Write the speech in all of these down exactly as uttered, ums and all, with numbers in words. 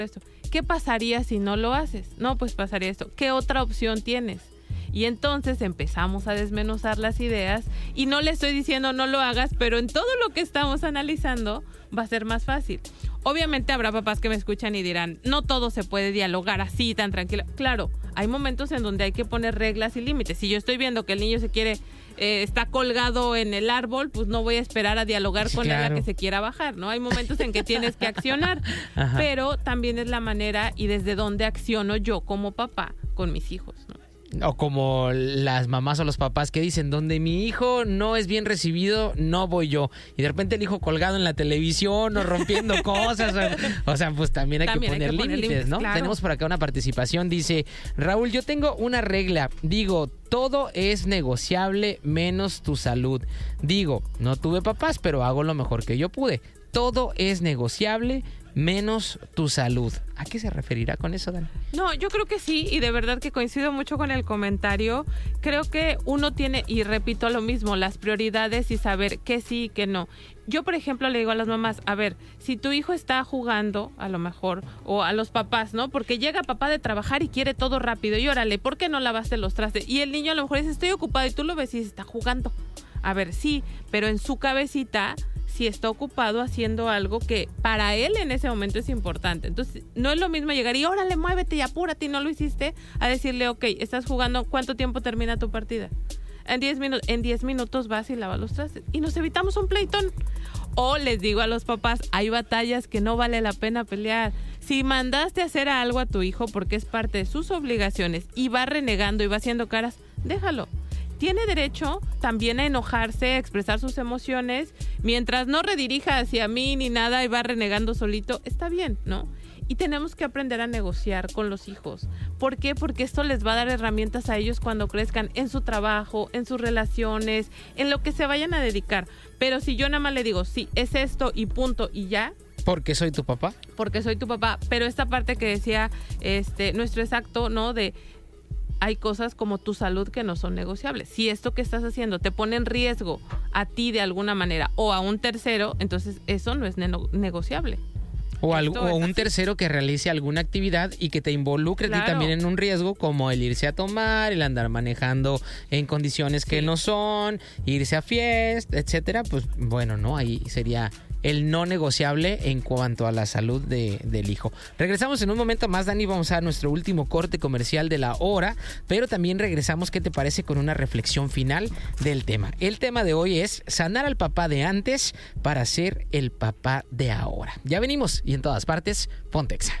esto. ¿Qué pasaría si no lo haces? No, pues pasaría esto. ¿Qué otra opción tienes? Y entonces empezamos a desmenuzar las ideas y no le estoy diciendo no lo hagas, pero en todo lo que estamos analizando va a ser más fácil. Obviamente habrá papás que me escuchan y dirán, no todo se puede dialogar así tan tranquilo. Claro, hay momentos en donde hay que poner reglas y límites. Si yo estoy viendo que el niño se quiere, eh, está colgado en el árbol, pues no voy a esperar a dialogar Sí, con claro. él a que se quiera bajar, ¿no? Hay momentos en que tienes que accionar, Ajá. pero también es la manera y desde dónde acciono yo como papá con mis hijos, ¿no? O como las mamás o los papás que dicen, donde mi hijo no es bien recibido, no voy yo. Y de repente el hijo colgado en la televisión o rompiendo cosas. O, o sea, pues también hay También que poner hay que poner límites, límites, ¿no? claro. Tenemos por acá una participación. Dice, Raúl, yo tengo una regla. Digo, todo es negociable menos tu salud. Digo, no tuve papás, pero hago lo mejor que yo pude. Todo es negociable menos tu salud. ¿A qué se referirá con eso, Dani? No, yo creo que sí, y de verdad que coincido mucho con el comentario. Creo que uno tiene, y repito lo mismo, las prioridades y saber qué sí y qué no. Yo, por ejemplo, le digo a las mamás, a ver, si tu hijo está jugando, a lo mejor, o a los papás, ¿no? Porque llega papá de trabajar y quiere todo rápido, y órale, ¿por qué no lavaste los trastes? Y el niño a lo mejor dice, estoy ocupado, y tú lo ves y está jugando. A ver, sí, pero en su cabecita si está ocupado haciendo algo que para él en ese momento es importante. Entonces, no es lo mismo llegar y órale, muévete y apúrate y no lo hiciste, a decirle, ok, estás jugando, ¿cuánto tiempo termina tu partida? En diez minutos, en diez minutos vas y lavas los trastes y nos evitamos un pleitón. O les digo a los papás, hay batallas que no vale la pena pelear. Si mandaste a hacer algo a tu hijo porque es parte de sus obligaciones y va renegando y va haciendo caras, déjalo. Tiene derecho también a enojarse, a expresar sus emociones, mientras no redirija hacia mí ni nada y va renegando solito, está bien, ¿no? Y tenemos que aprender a negociar con los hijos. ¿Por qué? Porque esto les va a dar herramientas a ellos cuando crezcan en su trabajo, en sus relaciones, en lo que se vayan a dedicar. Pero si yo nada más le digo, sí, es esto y punto y ya. ¿Porque soy tu papá? Porque soy tu papá. Pero esta parte que decía este nuestro exacto, ¿no? De hay cosas como tu salud que no son negociables. Si esto que estás haciendo te pone en riesgo a ti de alguna manera o a un tercero, entonces eso no es ne- negociable. O, algo, Esto o es un así. tercero que realice alguna actividad y que te involucre a Claro. ti también en un riesgo, como el irse a tomar, el andar manejando en condiciones que Sí. no son, irse a fiesta, etcétera. Pues bueno, no, ahí sería el no negociable en cuanto a la salud de, del hijo. Regresamos en un momento más, Dani, vamos a nuestro último corte comercial de la hora, pero también regresamos, ¿qué te parece? Con una reflexión final del tema. El tema de hoy es sanar al papá de antes para ser el papá de ahora. Ya venimos y en todas partes, ponte Exa.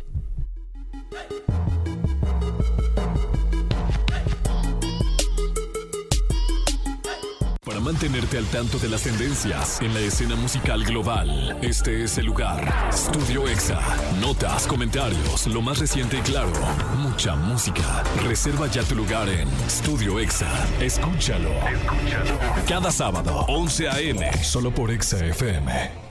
Para mantenerte al tanto de las tendencias en la escena musical global, este es el lugar. Estudio Exa. Notas, comentarios, lo más reciente y claro. Mucha música. Reserva ya tu lugar en Estudio Exa. Escúchalo. Escúchalo. Cada sábado, once a eme, solo por Exa F M.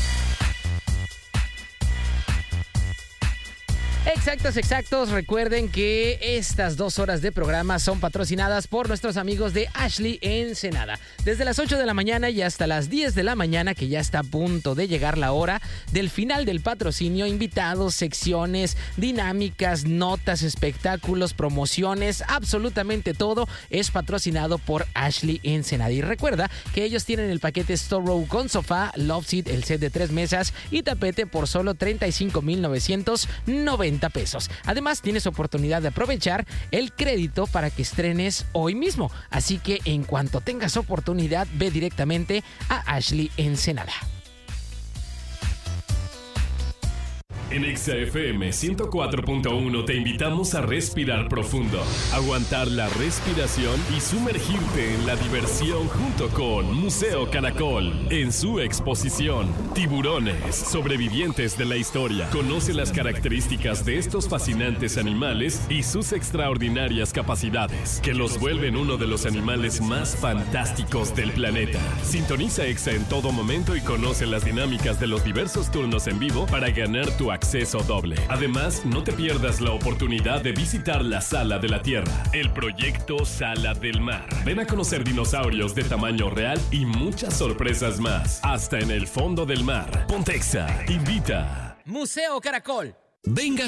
Exactos, exactos. Recuerden que estas dos horas de programa son patrocinadas por nuestros amigos de Ashley Ensenada. Desde las ocho de la mañana y hasta las diez de la mañana, que ya está a punto de llegar la hora del final del patrocinio, invitados, secciones, dinámicas, notas, espectáculos, promociones, absolutamente todo es patrocinado por Ashley Ensenada. Y recuerda que ellos tienen el paquete Store Row con sofá, Love Seat, el set de tres mesas y tapete por solo treinta y cinco mil novecientos noventa pesos. Además, tienes oportunidad de aprovechar el crédito para que estrenes hoy mismo. Así que en cuanto tengas oportunidad, ve directamente a Ashley Ensenada. En Exa F M ciento cuatro punto uno te invitamos a respirar profundo, aguantar la respiración y sumergirte en la diversión junto con Museo Caracol en su exposición Tiburones, sobrevivientes de la historia. Conoce las características de estos fascinantes animales y sus extraordinarias capacidades que los vuelven uno de los animales más fantásticos del planeta. Sintoniza Exa en todo momento y conoce las dinámicas de los diversos turnos en vivo para ganar tu acceso doble. Además, no te pierdas la oportunidad de visitar la Sala de la Tierra, el proyecto Sala del Mar. Ven a conocer dinosaurios de tamaño real y muchas sorpresas más. Hasta en el fondo del mar. Ponte Exa invita. Museo Caracol. Venga